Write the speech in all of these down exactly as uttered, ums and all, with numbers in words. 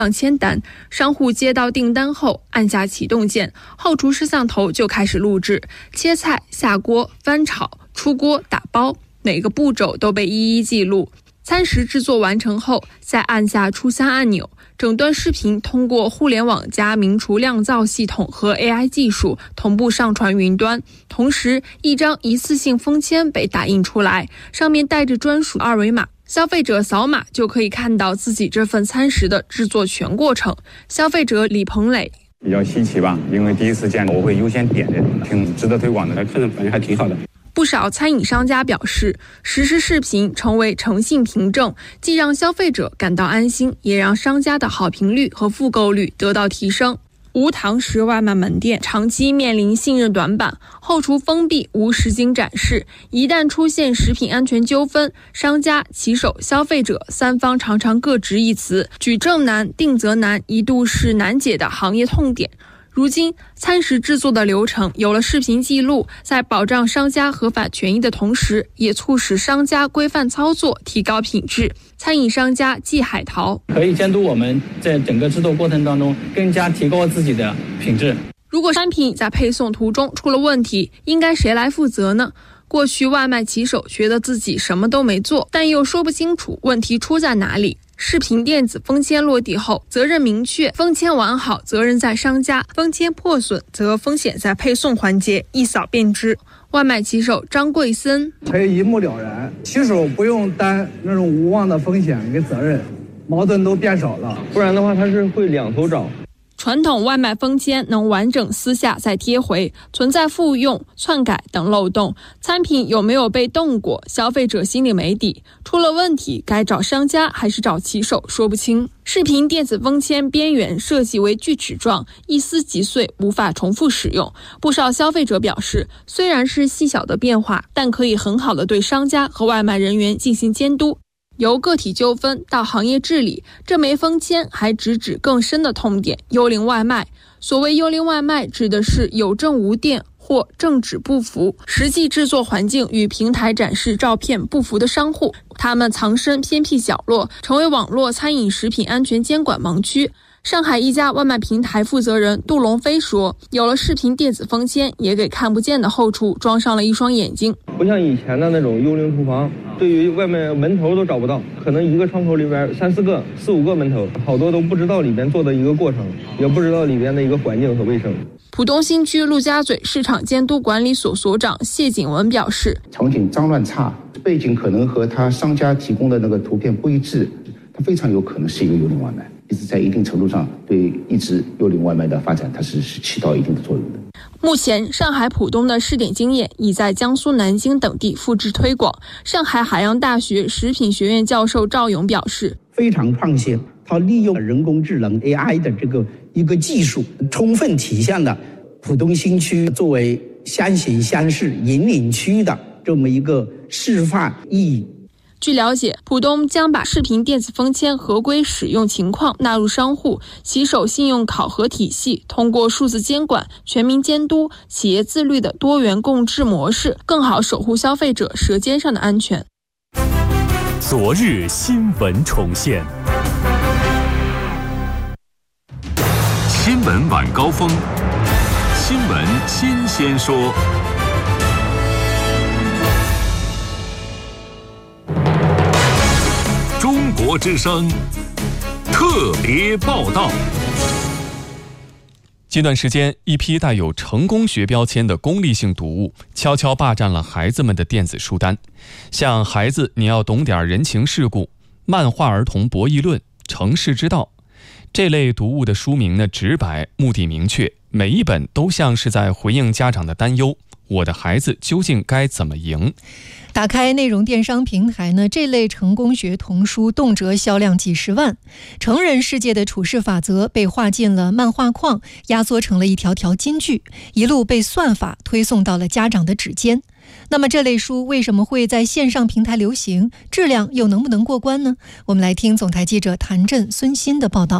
上千单，商户接到订单后按下启动键，后厨摄像头就开始录制，切菜、下锅、翻炒、出锅、打包，每个步骤都被一一记录。餐食制作完成后，再按下出餐按钮，整段视频通过互联网加名厨酿造系统和 A I 技术同步上传云端。同时，一张一次性封签被打印出来，上面带着专属二维码。消费者扫码就可以看到自己这份餐食的制作全过程。消费者李鹏磊比较稀奇吧，因为第一次见，我会优先点的，挺值得推广的，客人反应还挺好的。 不少餐饮商家表示，实时视频成为诚信凭证，既让消费者感到安心，也让商家的好评率和复购率得到提升。无堂食外卖门店长期面临信任短板，后厨封闭，无实景展示，一旦出现食品安全纠纷，商家、骑手、消费者三方常常各执一词，举证难、定责难，一度是难解的行业痛点。如今，餐食制作的流程有了视频记录，在保障商家合法权益的同时，也促使商家规范操作，提高品质。餐饮商家季海淘可以监督我们在整个制作过程当中更加提高自己的品质。 如果商品在配送途中出了问题，应该谁来负责呢？过去外卖骑手觉得自己什么都没做，但又说不清楚问题出在哪里。视频电子封签落地后，责任明确，封签完好责任在商家，封签破损则风险在配送环节，一扫便知。外卖骑手张贵森可以一目了然，骑手不用担那种无望的风险跟责任，矛盾都变少了， 不然的话他是会两头找。 传统外卖封签能完整撕下再贴回，存在复用、篡改等漏洞，餐品有没有被动过，消费者心里没底，出了问题该找商家还是找骑手说不清。视频电子封签边缘设计为锯齿状，一撕即碎，无法重复使用。不少消费者表示，虽然是细小的变化，但可以很好的对商家和外卖人员进行监督。由个体纠纷到行业治理，这枚封签还直指更深的痛点——幽灵外卖。所谓幽灵外卖，指的是有证无店或证纸不符，实际制作环境与平台展示照片不符的商户，他们藏身偏僻角落，成为网络餐饮食品安全监管盲区。上海一家外卖平台负责人杜龙飞说，有了视频电子封签，也给看不见的后厨装上了一双眼睛。 不像以前的那种幽灵厨房，对于外面门头都找不到，可能一个窗口里边三四个、四五个门头，好多都不知道里边做的一个过程，也不知道里边的一个环境和卫生。 浦东新区陆家嘴市场监督管理所所长谢景文表示， 场景脏乱差，背景可能和他商家提供的那个图片不一致，它非常有可能是一个幽灵外卖。其实在一定程度上对抑制幽灵外卖的发展，它是是起到一定的作用的。 目前，上海浦东的试点经验已在江苏南京等地复制推广。上海海洋大学食品学院教授赵勇表示， 非常创新，它利用人工智能 A I 的这个一个技术，充分体现了浦东新区作为先行先试引领区的这么一个示范意义。 据了解，浦东将把视频电子封签合规使用情况纳入商户骑手信用考核体系，通过数字监管、全民监督、企业自律的多元共治模式，更好守护消费者舌尖上的安全。 昨日新闻重现，新闻晚高峰，新闻新鲜说。中国之声特别报道。近段时间，一批带有成功学标签的功利性读物悄悄霸占了孩子们的电子书单，像《孩子你要懂点人情世故》、《漫画儿童博弈论》、《成事之道》这类读物的书名呢直白，目的明确，每一本都像是在回应家长的担忧：我的孩子究竟该怎么赢？ 打开内容电商平台呢，这类成功学童书动辄销量几十万。成人世界的处事法则被画进了漫画框，压缩成了一条条金句，一路被算法推送到了家长的指尖。那么这类书为什么会在线上平台流行？质量又能不能过关呢？我们来听总台记者谭震、孙鑫的报道。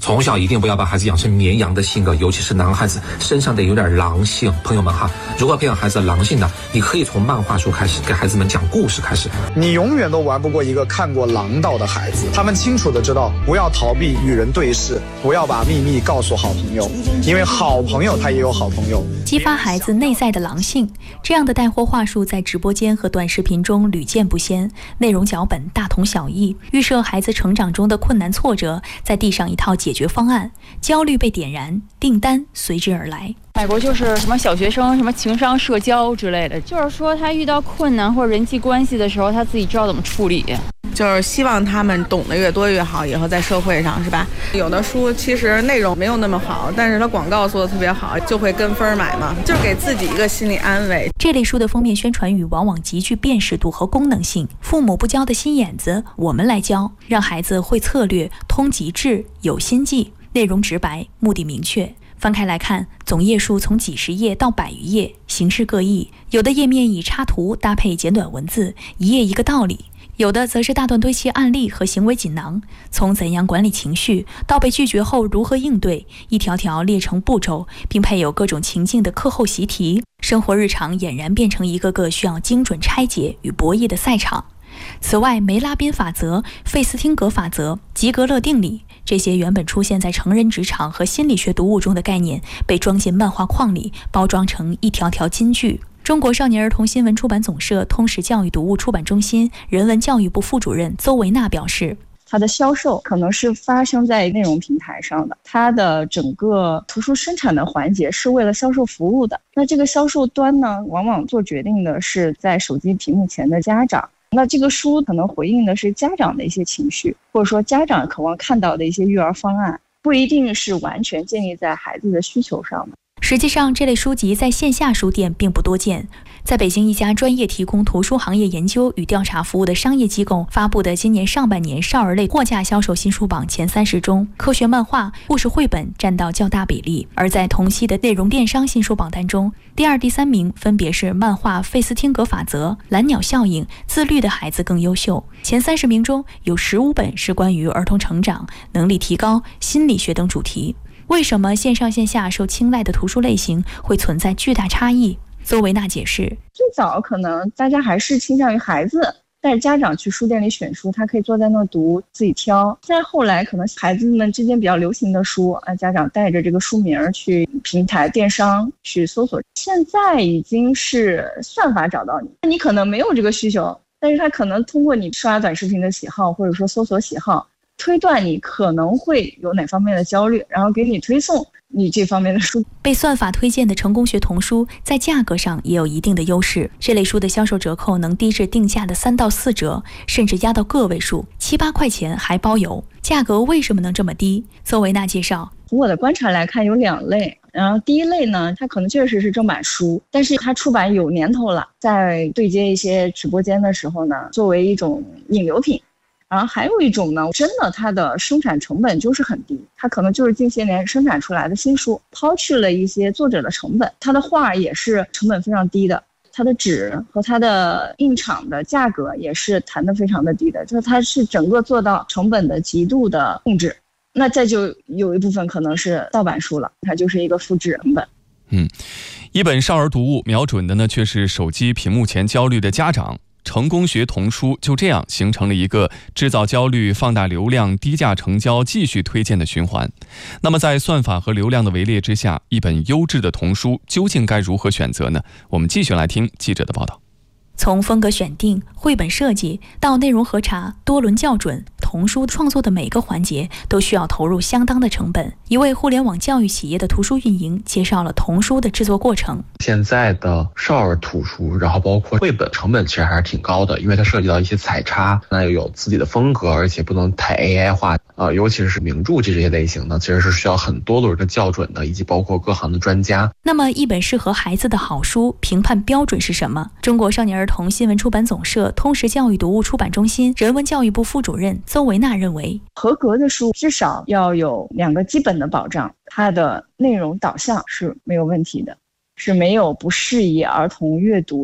从小一定不要把孩子养成绵羊的性格，尤其是男孩子身上得有点狼性。朋友们哈，如何培养孩子的狼性呢？你可以从漫画书开始，给孩子们讲故事开始。 你永远都玩不过一个看过狼道的孩子，他们清楚的知道不要逃避与人对视，不要把秘密告诉好朋友，因为好朋友他也有好朋友。 激发孩子内在的狼性，这样的带货话术在直播间和短视频中屡见不鲜，内容脚本大同小异，预设孩子成长中的困难挫折，再递上一套解决方案，焦虑被点燃，订单随之而来。 美国就是什么小学生什么情商社交之类的，就是说他遇到困难或者人际关系的时候，他自己知道怎么处理。 就是希望他们懂得越多越好，以后在社会上是吧？有的书其实内容没有那么好，但是它广告做的特别好，就会跟风买嘛，就是给自己一个心理安慰。 这类书的封面宣传语往往极具辨识度和功能性，父母不教的心眼子，我们来教，让孩子会策略，通极致，有心计，内容直白，目的明确。翻开来看，总页数从几十页到百余页，形式各异，有的页面以插图搭配简短文字，一页一个道理，有的则是大段堆砌案例和行为锦囊，从怎样管理情绪到被拒绝后如何应对，一条条列成步骤，并配有各种情境的课后习题，生活日常俨然变成一个个需要精准拆解与博弈的赛场。此外，梅拉宾法则、费斯汀格法则、吉格勒定理，这些原本出现在成人职场和心理学读物中的概念，被装进漫画框里，包装成一条条金句。中国少年儿童新闻出版总社通识教育读物出版中心人文教育部副主任邹维娜表示， 它的销售可能是发生在内容平台上的，它的整个图书生产的环节是为了销售服务的。那这个销售端呢，往往做决定的是在手机屏幕前的家长。那这个书可能回应的是家长的一些情绪，或者说家长渴望看到的一些育儿方案，不一定是完全建立在孩子的需求上的。 实际上，这类书籍在线下书店并不多见。在北京一家专业提供图书行业研究与调查服务的商业机构发布的今年上半年少儿类货架销售新书榜前三十中，科学漫画、故事绘本占到较大比例。而在同期的内容电商新书榜单中，第二、第三名分别是漫画《费斯汀格法则》、蓝鸟效应、自律的孩子更优秀。前三十名中有十五本是关于儿童成长、能力提高、心理学等主题。为什么线上线下受青睐的图书类型会存在巨大差异？邹维娜解释， 最早可能大家还是倾向于孩子带着家长去书店里选书，他可以坐在那读自己挑。再后来可能孩子们之间比较流行的书啊，家长带着这个书名去平台电商去搜索。现在已经是算法找到你，你可能没有这个需求，但是他可能通过你刷短视频的喜好或者说搜索喜好，推断你可能会有哪方面的焦虑，然后给你推送你这方面的书。 被算法推荐的成功学童书在价格上也有一定的优势，这类书的销售折扣能低至定价的三到四折，甚至压到个位数，七八块钱还包邮。价格为什么能这么低？邹维娜介绍， 从我的观察来看有两类。然后第一类呢，它可能确实是正版书，但是它出版有年头了，在对接一些直播间的时候呢，作为一种引流品。然后还有一种呢，真的它的生产成本就是很低，它可能就是近些年生产出来的新书，抛去了一些作者的成本，它的画也是成本非常低的，它的纸和它的印厂的价格也是谈得非常的低的，就是它是整个做到成本的极度的控制。那再就有一部分可能是盗版书了，它就是一个复制成本。 嗯，一本少儿读物瞄准的呢却是手机屏幕前焦虑的家长。成功学童书就这样形成了一个制造焦虑、放大流量、低价成交、继续推荐的循环。那么在算法和流量的围猎之下，一本优质的童书究竟该如何选择呢？我们继续来听记者的报道。 从风格选定、绘本设计到内容核查、多轮校准，童书创作的每个环节都需要投入相当的成本。一位互联网教育企业的图书运营介绍了童书的制作过程。 现在的少儿图书，然后包括绘本，成本其实还是挺高的，因为它涉及到一些彩插，那又有自己的风格，而且不能太 A I 化。呃，尤其是名著这些类型呢，其实是需要很多轮的校准的，以及包括各行的专家。 那么，一本适合孩子的好书评判标准是什么？中国少年儿童新闻出版总社通识教育读物出版中心人文教育部副主任邹维娜认为， 合格的书至少要有两个基本的保障，它的内容导向是没有问题的，是没有不适宜儿童阅读的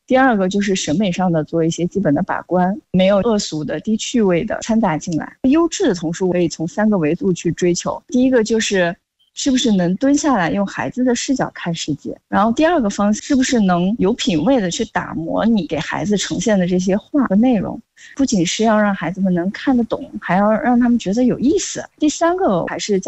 第二个就是审美上的做一些基本的把关，没有恶俗的、低趣味的掺杂进来。优质的童书可以从三个维度去追求，第一个就是是不是能蹲下来用孩子的视角看世界，然后第二个方式是不是能有品位的去打磨你给孩子呈现的这些话和内容，不仅是要让孩子们能看得懂，还要让他们觉得有意思。第三个还是家